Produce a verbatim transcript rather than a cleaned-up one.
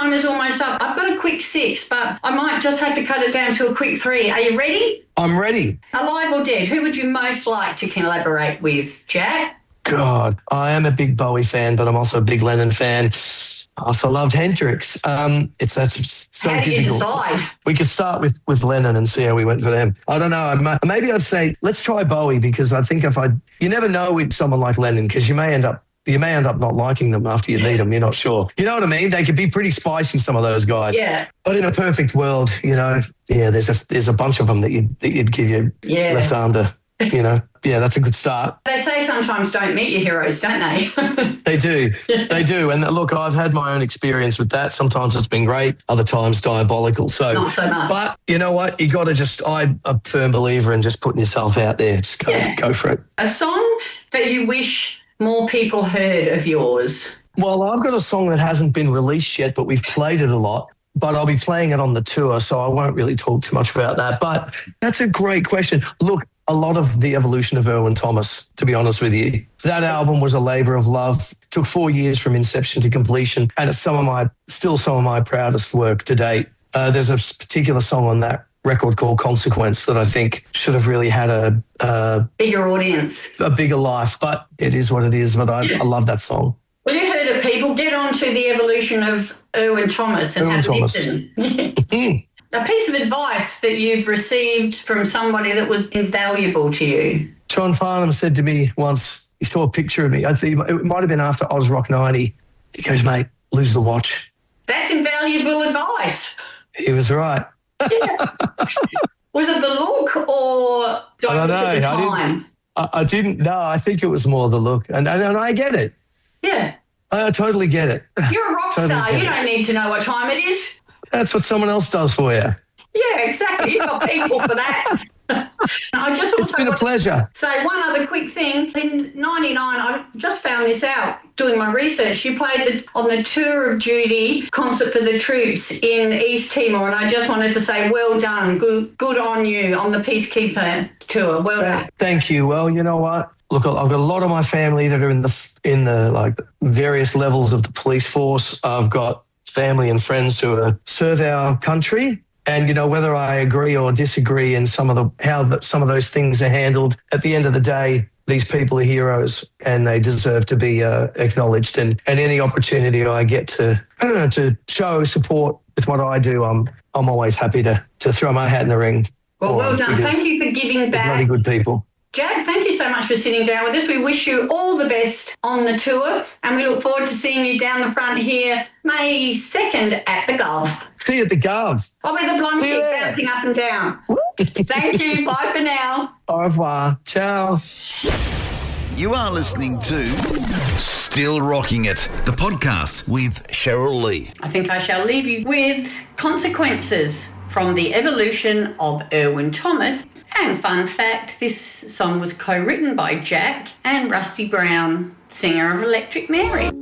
time is almost up. I've got a quick six, but I might just have to cut it down to a quick three. Are you ready? I'm ready. Alive or dead, who would you most like to collaborate with, Jack? God, I am a big Bowie fan, but I'm also a big Lennon fan. I also loved Hendrix. Um, it's that's so How do you difficult. decide? We could start with, with Lennon and see how we went for them. I don't know. I might, maybe I'd say let's try Bowie, because I think if I, you never know with someone like Lennon, because you may end up you may end up not liking them after you meet them. You're not sure. You know what I mean? They could be pretty spicy, some of those guys. Yeah. But in a perfect world, you know, yeah, there's a there's a bunch of them that you'd, that you'd give your yeah. left arm to. You know, yeah, that's a good start. They say sometimes don't meet your heroes, don't they? They do. They do. And look, I've had my own experience with that. Sometimes it's been great, other times diabolical. So, not so much. But you know what? You got to just, I'm a firm believer in just putting yourself out there. Just go, yeah. go for it. A song that you wish more people heard of yours? Well, I've got a song that hasn't been released yet, but we've played it a lot. But I'll be playing it on the tour, so I won't really talk too much about that. But that's a great question. Look, a lot of the evolution of Erwin Thomas, to be honest with you. That album was a labour of love. It took four years from inception to completion, and it's some of my, still some of my proudest work to date. Uh, there's a particular song on that record called Consequence that I think should have really had a... a bigger audience. A bigger life, but it is what it is. But I, yeah. I love that song. Well, you heard it, people. Get on to the evolution of Erwin Thomas and Erwin have a Thomas. listen. A piece of advice that you've received from somebody that was invaluable to you. John Farnham said to me once, he saw a picture of me. I think it might have been after Oz Rock ninety. He goes, mate, lose the watch. That's invaluable advice. He was right. Yeah. Was it the look or don't I don't look know. at the I time? didn't, I, I didn't know. I think it was more the look. And, and, and I get it. Yeah. I, I totally get it. You're a rock Totally star. get You it. don't need to know what time it is. That's what someone else does for you. Yeah, exactly. You've got people for that. I just also It's been a pleasure. Say one other quick thing. In ninety-nine, I just found this out doing my research. You played the, on the Tour of Duty concert for the troops in East Timor, and I just wanted to say well done. Good, good on you on the Peacekeeper tour. Well done. Thank you. Well, you know what? Look, I've got a lot of my family that are in the in the like various levels of the police force. I've got family and friends who are, serve our country. And, you know, whether I agree or disagree in some of the how the, some of those things are handled, at the end of the day, these people are heroes and they deserve to be uh, acknowledged. And, and any opportunity I get to uh, to show support with what I do, I'm I'm always happy to to throw my hat in the ring. Well, well done. Thank you for giving they're back. bloody good people. Jack, thank you so much for sitting down with us. We wish you all the best on the tour, and we look forward to seeing you down the front here May second at the Gulf. See you at the Gulf. I'll be the blonde See you chick there. bouncing up and down. Thank you. Bye for now. Au revoir. Ciao. You are listening to Still Rocking It, the podcast with Cheryl Lee. I think I shall leave you with Consequences from the evolution of Erwin Thomas. And fun fact, this song was co-written by Jack and Rusty Brown, singer of Electric Mary.